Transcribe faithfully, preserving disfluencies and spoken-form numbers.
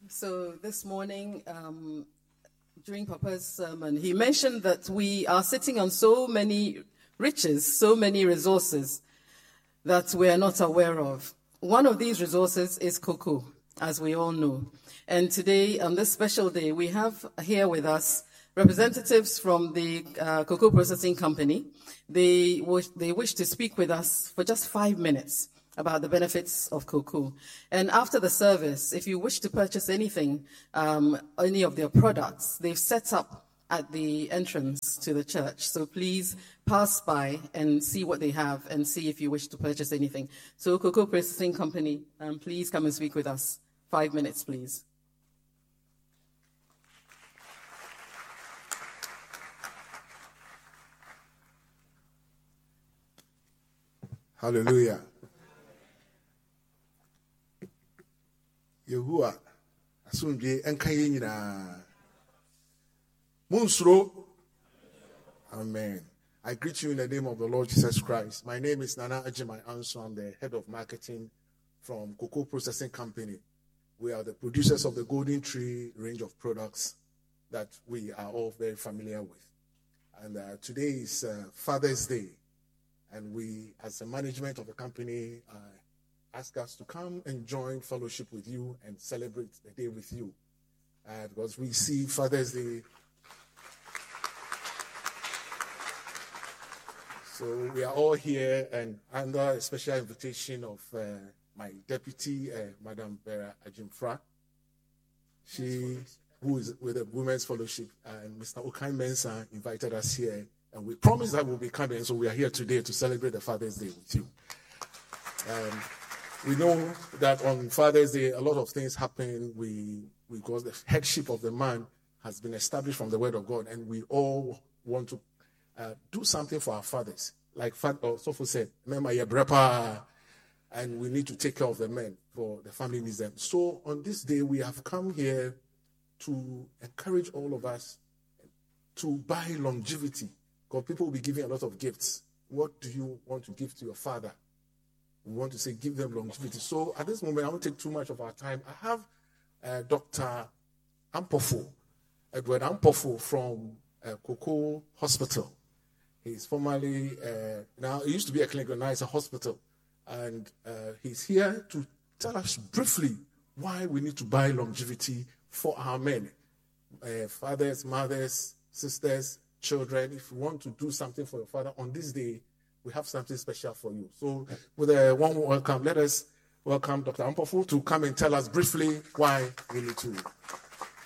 So this morning, um, during Papa's sermon, he mentioned that we are sitting on so many riches, so many resources that we are not aware of. One of these resources is cocoa, as we all know. And today, on this special day, we have here with us representatives from the uh, cocoa processing company. They wish, they wish to speak with us for just five minutes about the benefits of cocoa. And after the service, if you wish to purchase anything, um, any of their products, they've set up at the entrance to the church. So please pass by and see what they have and see if you wish to purchase anything. So Cocoa Processing Company, um, please come and speak with us. Five minutes, please. Hallelujah. Yehovah asumdwe enka ye nyina Munsuro. Amen. I greet you in the name of the Lord Jesus Christ. My name is Nana Ajimai Anso. I'm the head of marketing from Cocoa Processing Company. We are the producers of the Golden Tree range of products that we are all very familiar with. And uh, today is uh, Father's Day. And we, as the management of the company, uh, ask us to come and join fellowship with you and celebrate the day with you. Uh, because we see Father's Day. So we are all here and under a special invitation of uh, my deputy, uh, Madam Vera Ajimfra. She, who is with the Women's Fellowship, and Mister Okai Mensah invited us here. And we promised that we'll be coming, so we are here today to celebrate the Father's Day with you. Um, we know that on Father's Day, a lot of things happen. We, because the headship of the man has been established from the Word of God, and we all want to uh, do something for our fathers. Like Sopho said, remember your brepa, and we need to take care of the men, for the family needs them. So on this day, we have come here to encourage all of us to buy longevity. Because people will be giving a lot of gifts. What do you want to give to your father? We want to say, give them longevity. So at this moment, I won't take too much of our time. I have uh, Doctor Ampofo, Edward Ampofo from uh, Cocoa Hospital. He's formerly, uh, now it used to be a clinic, but now it's a hospital. And uh, he's here to tell us briefly why we need to buy longevity for our men. Uh, fathers, mothers, sisters, children. If you want to do something for your father on this day, we have something special for you. So with a warm welcome, let us welcome Doctor Ampofo to come and tell us briefly why we need to